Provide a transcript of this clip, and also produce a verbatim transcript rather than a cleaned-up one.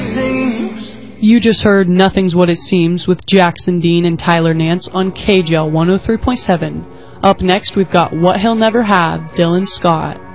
seems. You just heard Nothing's What It Seems with Jackson Dean and Tyler Nance on K J L one oh three point seven. Up next, we've got What He'll Never Have, Dylan Scott.